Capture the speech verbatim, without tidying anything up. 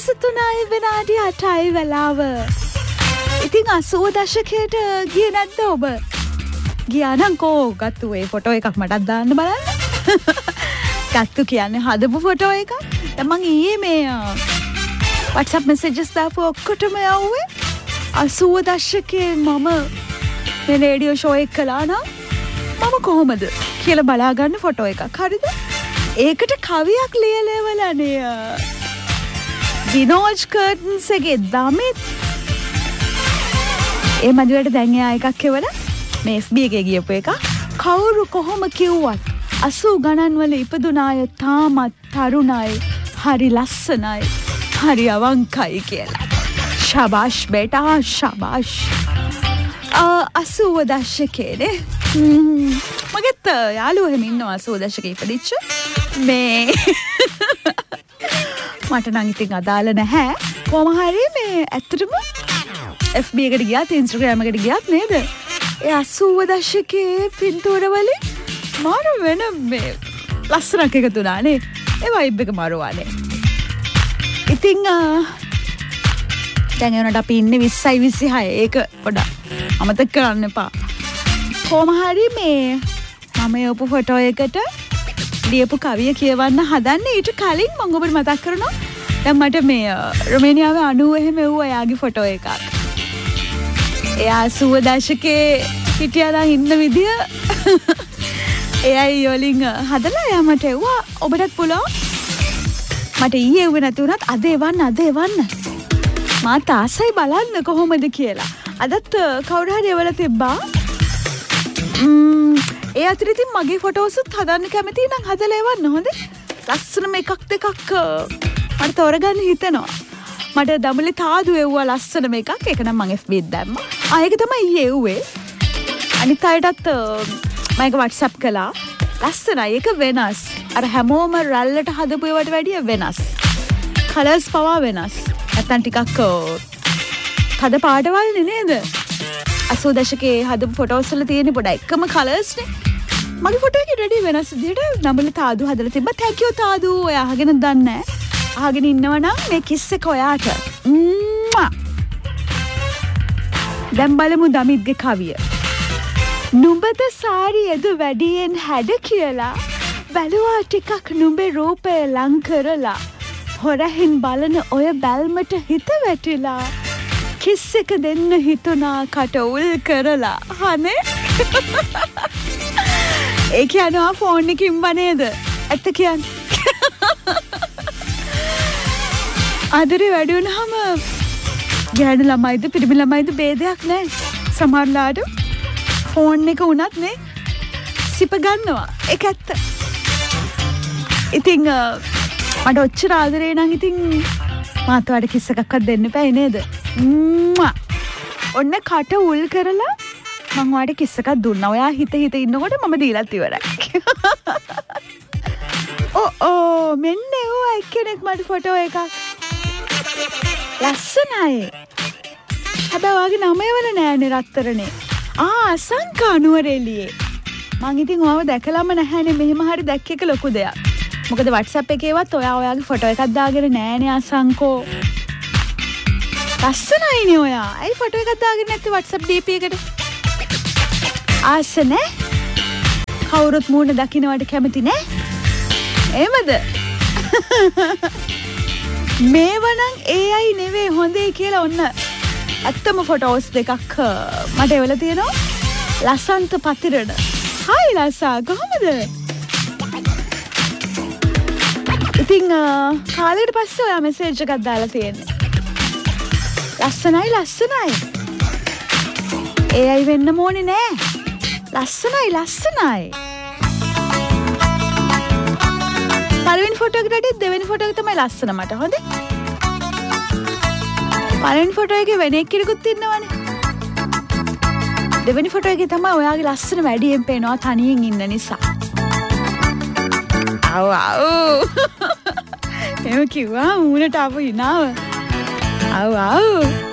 තුනයි විනාඩි අටයි වෙලාව. ඉතින් අසූව දශකයට ගියේ නැද්ද ඔබ? ගියා නම් කෝ ගත්තු ඒ ෆොටෝ එකක් මටත් දාන්න බලන්න. ගත්තු කියන්නේ හදපු ෆොටෝ එකක්. දැන් මං ඊයේ මේ WhatsApp messages දාපු ඔක්කොටම යවුවේ අසූව දශකයේ මම මේ රේඩියෝ ෂෝ එක කළා නම් මම කොහොමද කියලා බලා ගන්න ෆොටෝ එකක්. හරිද? ඒකට කවියක් ලියලවලනේ. විනෝජ් කර්ටන්ස්ගේ දමිත් ඒ මදිවට දැන් එයා එකක් එවලා මේ F B එකේ ගියපු එක. කවුරු කොහොම කිව්වත් අසූ ගණන් වල ඉපදුනාය තාමත් තරුණයි, හරි ලස්සනයි, හරි අවංකයි කියලා. ශබාෂ් බේටා ශබාෂ්. අසූව දශකේනේ. මගෙත් යාළුවෝ එහෙම ඉන්නවා අසූව දශකේ ඉපදිච්ච. මේ මට නම් ඉතින් අදාළ නැහැ. කොහොම හරි මේ ඇත්තටම F B එකට ගියාත් Instagram එකට ගියාත් නේද? ඒ අසූව දශකයේ පින්තූර වලින් මාර වෙන මේ ලස්සනක් එකතු වුණානේ. ඒ වයිබ් එක මාරුවානේ. ඉතින් දැන් එනකොට අපි ඉන්නේ විස්සයි විසිහයි. ඒක පොඩ්ඩක් අමතක කරන්න එපා. කොහොම හරි මේ මම යපු ෆොටෝ එකට ලියපු කවිය කියවන්න හදන්නේ. ඊට කලින් මම ඔබට මතක් කරනවා දැන් මට මේ රොමේනියාවේ අනූව එහෙම එව්වා එයාගේ ෆොටෝ එකක්. එයා අසූව දශකේ හිටියා නම් ඉන්න විදිය එයයි වලින් හදලා එයා මට එව්වා. ඔබටත් පුළුවන්. මට ඊයේ එව්වේ නැති වුණත් අද එවන්න අද එවන්න. මාත් ආසයි බලන්න කොහොමද කියලා. අදත් කවුරු හරි එවලා තිබ්බා. ම්ම් ඒ අතර ඉතින් මගේ ෆොටෝසුත් හදන්න කැමති නම් හදලා එවන්න හොඳේ. ලස්සනම එකක් දෙකක් මට තෝරගන්න හිතෙනවා. මට දඹුලි තාදු එව්වා ලස්සනම එකක්. ඒක නම් මම F B එකට දැම්මා. ආ ඒක තමයි ඊයේ එව්වේ. අනිත් අයටත් මම ඒක WhatsApp කළා. ලස්සනයි. ඒක වෙනස්. අර හැමෝම රැල්ලට හදපු ඒවට වැඩිය වෙනස්. කලර්ස් පවා වෙනස්. නැත්තම් ටිකක් හද පාටවල්නේ නේද? අසූව දශකයේ හදපු ෆොටෝස් වල තියෙන පොඩ එකම කලර්ස් නේ. මගේ ෆොටෝ එකේ රෙඩි වෙනස් විදිහට නඹල තාදු හදලා තිබ්බා. thank you තාදු. ඔයා අහගෙන දන්නේ නැහැ. අහගෙන ඉන්නවනම් මේ කිස් එක ඔයාට. දැන් බලමු දමිත්ගේ කවිය. නුඹද සාරියද වැඩියෙන් හැඩ කියලා බැලුවා ටිකක් නුඹේ රූපය ලං කරලා හොරහින් බලන ඔය බැල්මට හිත වැටිලා කිස් එක දෙන්න හිතුණා කට උල් කරලා. හනේ ඒ කියනවා ෆෝන් එකකින් වනේද? ඇත්ත කියන්නේ. ආදරේ වැඩි වුණාම ගෑනු ළමයිද පිරිමි ළමයිද ભેදයක් නැහැ. සමහරලාට ෆෝන් එක උනත් නේ සිප ගන්නවා. ඒක ඇත්ත. ඉතින් මට ඔච්චර ආදරේ නම් ඉතින් මාත් වඩ කිස් එකක්වත් දෙන්න බෑ නේද? ඔන්න කට උල් කරලා මං ඔයාට කිස් එකක් දුන්නා. ඔයා හිත හිත ඉන්නකොට මම දීලත් ඉවරයි. ඕ ඕ මෙන්න ඒවා එක්කෙනෙක් මට ෆොටෝ එකක්. ලස්සනයි. හැබැයි ඔයාගේ නම එවල නෑනේ රත්තරනේ. ආ අසංකා නුවරඑළියේ. මං ඉතින් ඔයාව දැකලාම නැහැනේ. මෙහෙම හරි දැක්ක එක ලොකු දෙයක්. මොකද WhatsApp එකේවත් ඔයා ඔයාගේ ෆොටෝ එකක් දාගෙන නෑනේ අසංකෝ. ලස්සනයිනේ ඔයා. ඇයි ෆොටෝ එකක් දාගෙන නැත්තේ WhatsApp D P එකට? ආස නෑ? කවුරුත් මූණ දකින්නවට කැමති නෑ? එහෙමද? මේවනම් A I නෙවෙයි හොඳේ කියලා ඔන්න ඇත්තම ෆොටෝස් දෙකක් මට එවලා තියෙනවා. ලසන්ත පතිරණ. හායි ලසා කොහමද? ඉතින් කාලෙකට පස්සේ ඔයා මෙසේජ් එකක් දාලා තියෙන්නේ. ලස්සනයි ලස්සනයි. A I වෙන්න ඕනේ නෑ. ලස්සනයි ලස්සනයි. පළවෙනි ෆොටෝ එකට වඩා දෙවෙනි ෆොටෝ එක තමයි ලස්සන මට. හොඳේ. පළවෙනි ෆොටෝ එකේ වෙන එක්කෙනෙකුත් ඉන්නවනේ. දෙවෙනි ෆොටෝ එකේ තමයි ඔයාගේ ලස්සන වැඩියෙන් පේනවා තනියෙන් ඉන්න නිසා. ආව් ආව්. එහෙම කිව්වා මූණට ආපු හිනාව. ආව් ආව්.